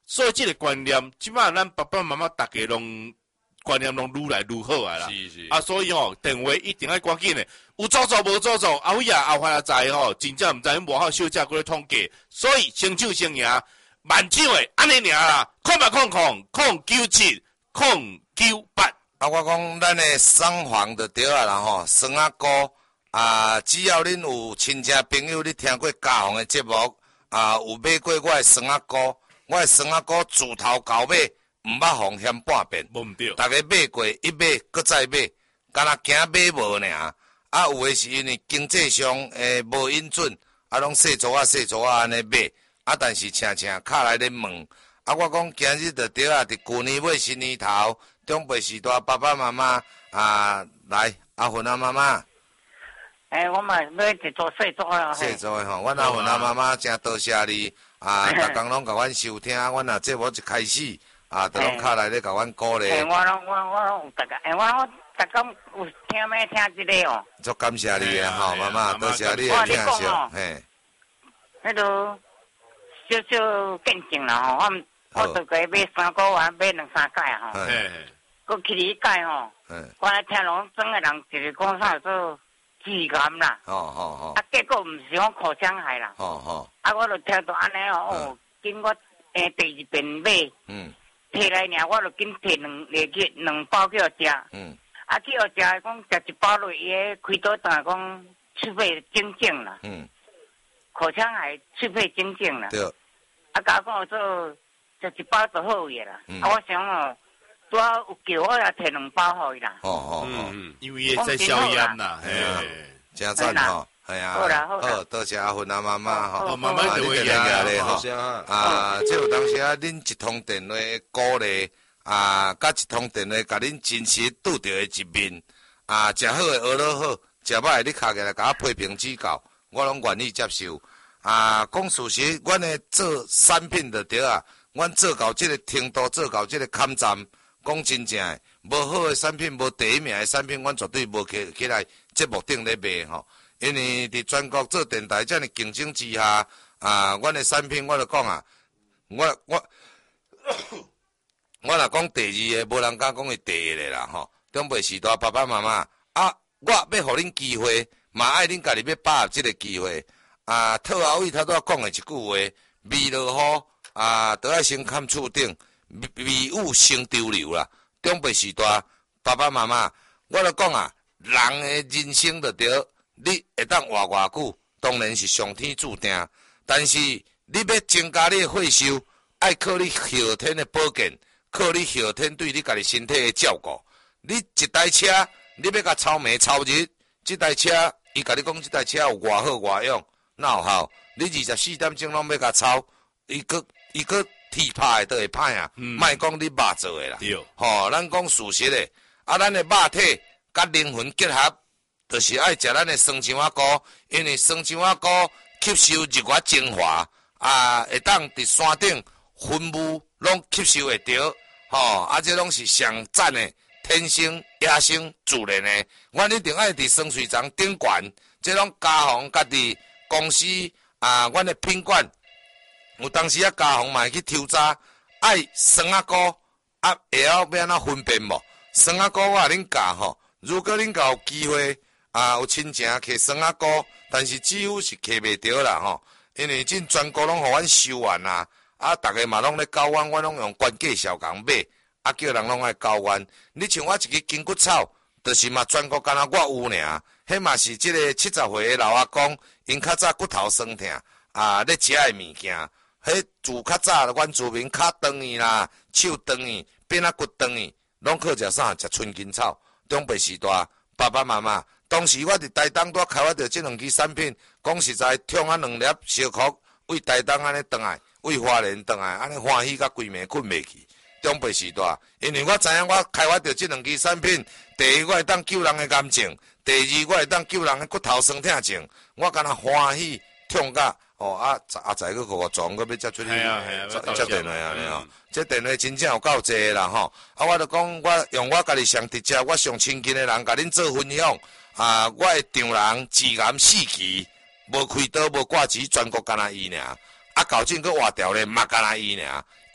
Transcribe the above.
所以这个观念，即摆咱爸爸妈妈大家拢观念拢愈来愈好啊啦。 是啊，所以电话一定要赶紧的，有做做无做做，后尾后来知真正毋知无好小姐过来统计，所以先手先赢，慢手的安尼尔啦，0800970998。 啊，我讲咱的双黄的对啊啦吼，酸仔菇啊，只要恁有亲戚朋友你听过家红的节目啊，有买过我的酸仔菇，我的酸仔菇自头到尾毋捌红嫌半遍， 无毋对， 逐个买过，一买搁再买，敢若惊买无尔。啊，有诶是因为经济上无允准，啊，拢细组安尼买，啊，但是请敲来咧问，啊，我讲今日就对啊，伫旧年尾新年头。长辈时代，爸爸妈妈啊，来阿芬啊妈妈。 我嘛要一做细做啊。 细做的吼，阮阿芬啊妈妈真多谢你啊！逐工拢甲阮收听，阮啊节目一开始啊，都拢敲来咧甲阮鼓励。 我拢有逐个，我逐工有听要听这个哦。 足感谢你的吼，妈妈，多谢你的听惜，嘿。 迄落小见证啦吼，我都个买3个月，买2-3届吼。佮去理解吼，我来听拢整个人一个讲啥做致癌啦，啊结果毋是讲口腔癌啦，啊我就听到安尼哦，经过第二遍买，摕来尔我就紧摕2包去互食，啊去互食讲食一包落伊个开刀单讲喙肺整整啦，口腔癌喙肺整整啦，啊甲我讲做食一包就好个啦，啊我想哦。拄好有叫我也摕2包互伊啦。 因为伊在消炎啦， 真赞吼，系啊，好，多谢阿芬啊妈妈吼， 妈妈就会赢咧吼，啊，即有当时啊，恁一通电话鼓励啊，甲一通电话甲恁真实拄着的一面啊，食好的学得好，食歹的你敲起来甲我批评指教，我拢愿意接受。啊，讲事实，阮的做产品就对啊，阮做到即个程度，做到即个坎站。讲真正诶，无好诶产品，无第一名诶产品，阮绝对无起来节目顶咧卖吼。因为伫全国做电台遮尔竞争之下，啊，阮诶产品我著讲啊，我若讲第二个，无人敢讲伊第一个啦吼。长辈时代爸爸妈妈啊，我要互恁机会，嘛爱恁家己要把握即个机会啊。套后尾头拄仔讲诶一句话，味落好啊，都爱先看厝顶。味有先潮流啦，长辈时代，爸爸妈妈，我著讲啊，人的人生就对，你会当活偌久，当然是上天注定。但是你要增加你的岁数，爱靠你后天的保健，靠你后天对你家己身体的照顾。你一台车，你要甲操暝操日，这台车伊甲你讲这台车有偌好偌用，哪有效？你24点钟拢要甲操，伊个。铁拍的都会歹啊，莫讲你肉做的啦。吼，咱讲事实的，啊，咱的肉体甲灵魂结合，就是爱食咱的酸荚仔菇，因为酸荚仔菇吸收日月精华，啊，会当伫山顶云雾拢吸收会着，吼，啊，这拢是上赞的，天生野生自然的。阮一定爱伫酸水厂顶悬，这拢家红家己公司啊，阮的品管。有当时啊，家红嘛会去抽查，爱酸仔菇啊，会晓要安怎分辨无？酸仔菇我甲恁教吼，如果恁有机会啊，有亲情摕酸仔菇，但是几乎是摕袂着啦吼，因为真全国拢互阮收完啦，啊，逐个嘛拢咧教阮，阮拢用关价小共买，啊，叫人拢爱教阮。你像我一个筋骨草，就是嘛全国敢若我有尔，迄嘛是即个70岁的老阿公，因较早骨头酸痛啊，咧食的物件。迄自较早，阮自民骹长去啦，手长去，变啊骨长去，拢靠食啥？食春筋草。长辈时代，爸爸妈妈，当时我伫台东拄开发着即2支产品，讲实在，冲啊2粒小壳，为台东安尼转来，为花莲转来，安尼欢喜甲规暝困袂去。长辈时代，因为我知影我开发着即2支产品，第一我会当救人的癌症，第二我会当救人的骨头酸痛症，我敢若欢喜冲甲。哦啊，阿仔个个撞，佮要接出去接电话啊！你吼，这电话真正有够济啦吼！啊，我著讲，我用我家己上直接，我上亲近的人，甲恁做分享啊！我的丈人致癌4期，无开刀，无挂钱，全国干那伊尔。啊，搞进去活掉咧，嘛干那伊尔。